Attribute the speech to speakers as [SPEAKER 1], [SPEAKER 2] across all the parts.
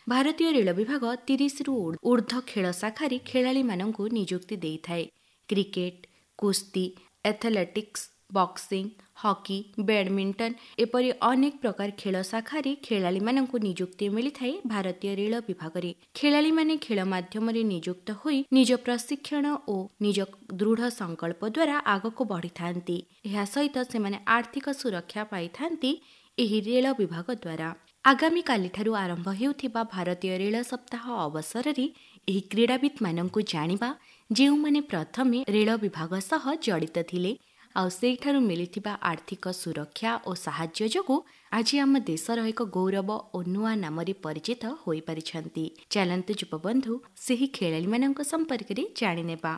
[SPEAKER 1] भारतीय रेल विभाग 30 रु ऊर्ध्व खेल शाखारी खेलाड़ी मानंकु नियुक्ति देइथाय। क्रिकेट, कुस्ती, एथलेटिक्स, बॉक्सिंग, हॉकी, बैडमिंटन एपरि अनेक प्रकार खेल शाखारी खेलाड़ी मानंकु नियुक्ति मिलिथाय। भारतीय रेल विभाग रे खेलाड़ी माने खेल माध्यम रे नियुक्त होई निज प्रशिक्षण और निज दृढ़ संकल्प द्वारा आगको बढ़ी थांती। एहा सहित सेमाने आर्थिक सुरक्षा पाई थांती एही रेल विभाग द्वारा। आगामी कालीठारु आरंभ हेउथिबा भारतीय रेल सप्ताह अवसर रे एही क्रीड़ाविद मानंकु जानिबा जेउमाने प्रथमे रेल विभाग सह जड़ित थिले आउ सेठारु मिलिथिबा आर्थिक सुरक्षा और साहाय्य जोगु आज आम देशर एक गौरव और नुआ नामरे परिचित होई परिछंती। चलंतु युवबंधु सेही खेलाड़ी मानंक संपर्क रे जानि नेबा।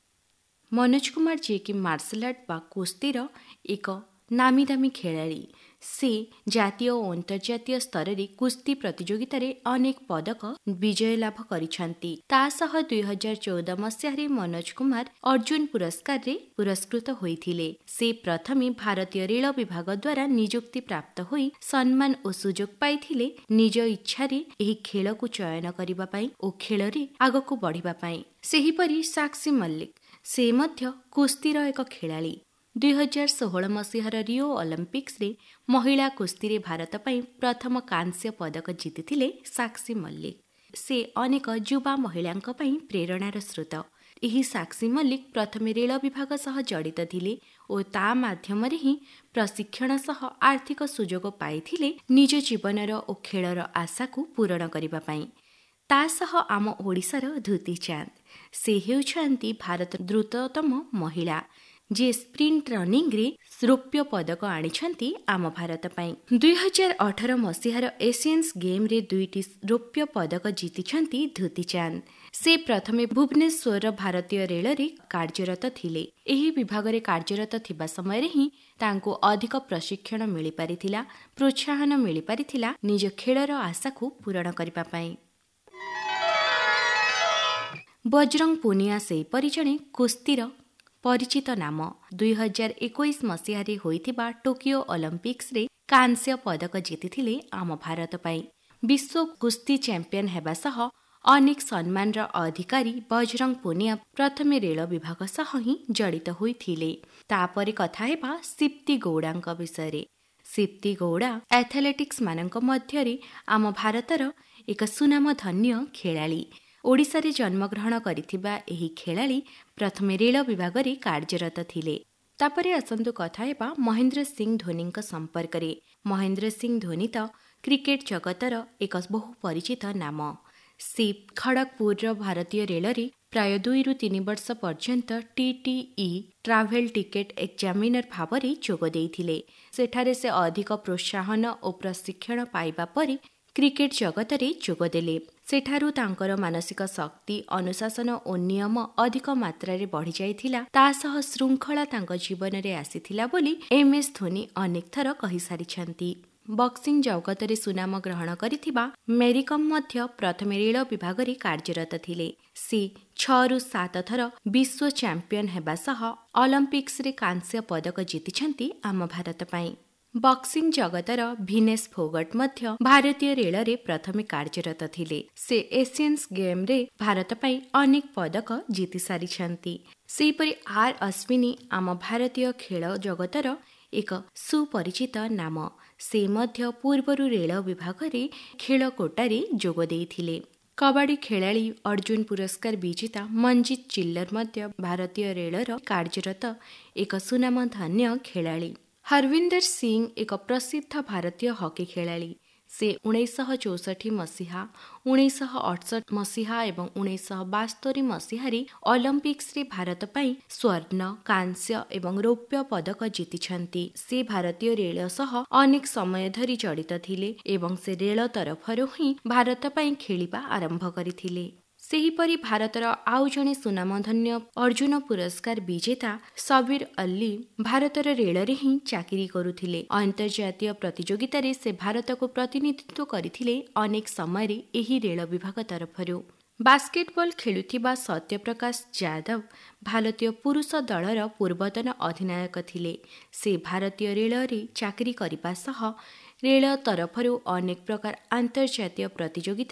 [SPEAKER 1] मनोज कुमार जे कि मार्शल आर्ट बा कुस्तीर एक नामी दामी खेलाड़ी। से जातीय और अंतर्जातीय स्तर रे कुस्ती प्रतियोगिता रे अनेक पदक विजय लाभ करिछंती। तासह 2014 मसीह रे मनोज कुमार अर्जुन पुरस्कार रे पुरस्कृत होइथिले। से प्रथमे भारतीय रेल विभाग द्वारा नियुक्ति प्राप्त होई सम्मान और सुजोग पाइथिले निज इच्छा रे एही खेल को चयन करिबा पई और खेल रे आगको बढ़िबा पई। सेहीपरि साक्षी मल्लिक से मध्य कुस्तीर एक खेलाड़ी। 2016 मसीहार रियो ओलंपिक्स रे महिला कुस्ती रे भारत पई प्रथम कांस्य पदक जीतिथिले साक्षी मल्लिक। से अनेक युवा महिलांक पई प्रेरणार स्रोत। एही साक्षी मल्लिक प्रथमे रेल विभाग सह जड़ित थिले और ता माध्यम रे ही प्रशिक्षण सह आर्थिक सुजोग पाइथिले निज जीवनर और खेलर आशा को पूरण करिबा पई। ता सह आम ओडिसार धुती चांद। से हेउछंती भारत द्रुततम महिला जे स्प्रिंट रनिंग रे रौप्य पदक आनिछंती आम भारत पई। 2018 मसीहार एशियंस गेम रे 2टी रौप्य पदक जीतिछंती धुती चांद। से प्रथमे भुवनेश्वर भारतीय रेल रे कार्यरत थिले। एही विभाग रे कार्यरत थिबा समय रे ही तांको अधिक प्रशिक्षण मिली पारिथिला, प्रोत्साहन मिली पारिथिला निज खेलर आशा को पूरण करिबा पई। बजरंग पुनिया से परिजणे कुस्तीर परिचित नाम। 2021 मसीह रे होइथिबा टोकियो ओलंपिक्स रे कांस्य पदक जीतिथिले आम भारत पई। विश्व कुस्ती चैंपियन हेबा सह अनेक सम्मान र अधिकारी बजरंग पुनिया प्रथमे रेल विभाग सह ही जड़ित होइथिले। तापरे कथा हेबा सिप्ती गौड़ांक विषय। सिप्ती गौड़ा एथलेटिक्स मानंक मध्य रे आम भारतर एक सुनाम धन्य खेलाड़ी। ओडिसा रे जन्मग्रहण करिथिबा एही खेलाड़ी प्रथमे रेल विभाग रे कार्यरत थिले। तापरे असंतु कथा हेबा महेंद्र सिंह धोनी संपर्क रे। महेंद्र सिंह धोनी तो क्रिकेट जगतर एक बहु परिचित नाम। से खड़गपुर भारतीय रेल रे प्राय 2 रु 3 वर्ष पर्यंत TTE ट्रावेल टिकेट एग्जामिनर भाव रे जोग देइथिले। सेठारे से अधिक प्रोत्साहन और प्रशिक्षण पाइबा परे क्रिकेट जगत रे जोग देले। सेठारु तांकर मानसिक शक्ति, अनुशासन और नियम अधिक मात्रा रे बढ़ी जाइथिला। तासह श्रृंखला तांक जीवन रे आसीथिला बोली MS धोनी अनेक थर कहि सारिछंती। बॉक्सिंग जगत रे सुनाम ग्रहण करिथिबा मेरिकम मध्य प्रथमे रेल विभाग रे कार्यरत थिले। से 6 रु 7 थर विश्व चैंपियन हेबा सह ओलंपिक्स रे कांस्य पदक जीतिछंती आम भारत पई। बॉक्सिंग जगतर भिनेश फोगट मध्य भारतीय रेल रे प्रथमे कार्यरत थिले। से एशियंस गेम रे भारत पई अनेक पदक जीति सारिछंती। सेहीपरि आर अश्विनी आम भारतीय खेल जगतर एक सुपरिचित नाम। से मध्य पूर्वरु रेल विभाग रे खेल कोटारे जोग देइथिले। कबाडी खेलाड़ी अर्जुन पुरस्कार विजेता मंजीत चिल्लर मध्य भारतीय रेलर कार्यरत एक सुनाम धन्य खेलाड़ी। हरविंदर सिंह एक प्रसिद्ध भारतीय हॉकी खेलाड़ी। से 1964 मसीहा, 1968 मसीहा एवं 1972 मसीहारे ओलंपिक्स रे भारत पई स्वर्ण, कांस्य एवं रौप्य पदक जीतिछंती। से भारतीय रेल सह अनेक समय धरी जड़ित थिले एवं से रेल तरफरु ही भारत पई खेलिबा आरंभ करिथिले। सेहीपरि भारतर आउ जणे सुनामधन्य अर्जुन पुरस्कार विजेता सबीर अल्ली भारतर रेलरे ही चाकरी करुथिले। अंतर्जातीय प्रतियोगिता रे से भारत को प्रतिनिधित्व करिथिले अनेक समय रे एही रेल विभाग तरफरु। बास्केटबॉल खेलुथिबा सत्यप्रकाश यादव भारतीय पुरुष दलर पूर्वतन अधिनायक थिले। से भारतीय रेल रे चाकरी करिबा सह रेल तरफरु अनेक प्रकार अंतर्जातीय प्रतियोगिता